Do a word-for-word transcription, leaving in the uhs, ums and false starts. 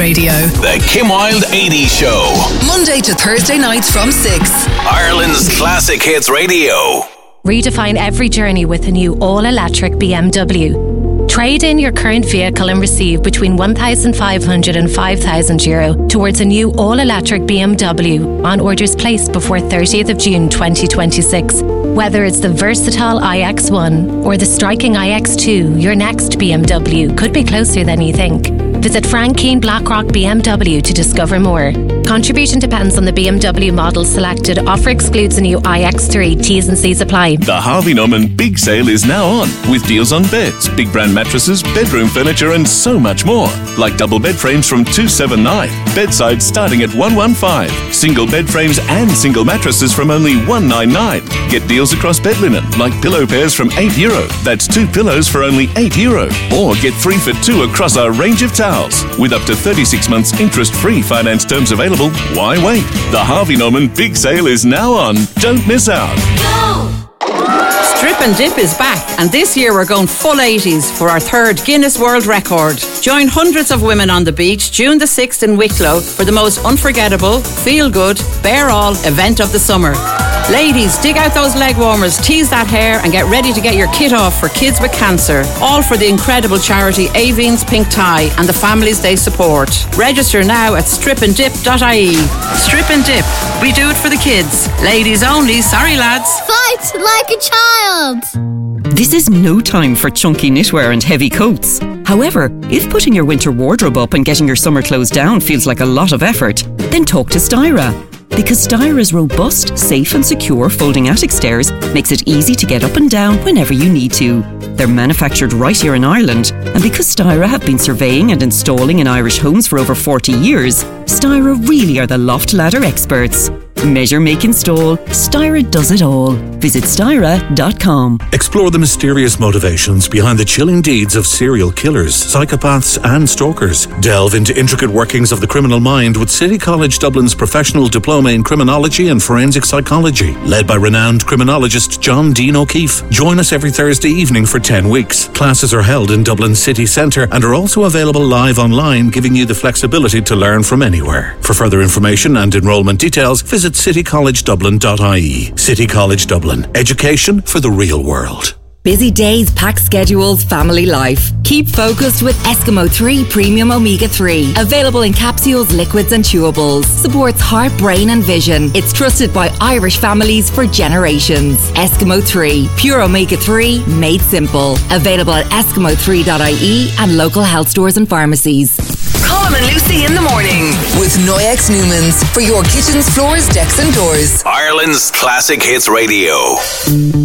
Radio. The Kim Wilde eighties Show. Monday to Thursday nights from six. Ireland's Classic Hits Radio. Redefine every journey with a new all-electric B M W. Trade in your current vehicle and receive between one thousand five hundred and five thousand euro towards a new all-electric B M W on orders placed before thirtieth of June twenty twenty-six. Whether it's the versatile i X one or the striking i X two, your next B M W could be closer than you think. Visit Frank Keane Blackrock B M W to discover more. Contribution depends on the B M W model selected. Offer excludes a new i X three. T's and C's apply. The Harvey Norman Big Sale is now on, with deals on beds, big brand mattresses, bedroom furniture and so much more. Like double bed frames from two seventy-nine, bedsides starting at one fifteen, single bed frames and single mattresses from only one ninety-nine. Get deals across bed linen, like pillow pairs from eight euro. That's two pillows for only eight euro. Or get three for two across our range of towels. With up to thirty-six months interest-free finance terms available, why wait? The Harvey Norman Big Sale is now on. Don't miss out. Go! Strip and Dip is back, and this year we're going full eighties for our third Guinness World Record. Join hundreds of women on the beach June the sixth in Wicklow for the most unforgettable, feel-good, bear-all event of the summer. Ladies, dig out those leg warmers, tease that hair and get ready to get your kit off for kids with cancer. All for the incredible charity Aveen's Pink Tie and the families they support. Register now at strip and dip dot I E. Strip and Dip. We do it for the kids. Ladies only, sorry lads. Fight like a child. This is no time for chunky knitwear and heavy coats. However, if putting your winter wardrobe up and getting your summer clothes down feels like a lot of effort, then talk to Styra. Because Styra's robust, safe and secure folding attic stairs makes it easy to get up and down whenever you need to. They're manufactured right here in Ireland, and because Styra have been surveying and installing in Irish homes for over forty years, Styra really are the loft ladder experts. Measure, make, install. Styra does it all. Visit styra dot com. Explore the mysterious motivations behind the chilling deeds of serial killers, psychopaths and stalkers. Delve into intricate workings of the criminal mind with City College Dublin's professional diploma in criminology and forensic psychology, led by renowned criminologist John Dean O'Keefe. Join us every Thursday evening for ten weeks. Classes are held in Dublin City Centre and are also available live online, giving you the flexibility to learn from anywhere. For further information and enrolment details, visit city college dublin dot I E. City College Dublin. Education for the real world. Busy days, packed schedules, family life. Keep focused with Eskimo three Premium Omega three. Available in capsules, liquids and chewables. Supports heart, brain and vision. It's trusted by Irish families for generations. Eskimo three. Pure Omega three, made simple. Available at eskimo three dot I E and local health stores and pharmacies. Colm and Lucy in the morning with Noyex Newmans for your kitchens, floors, decks and doors. Ireland's Classic Hits Radio.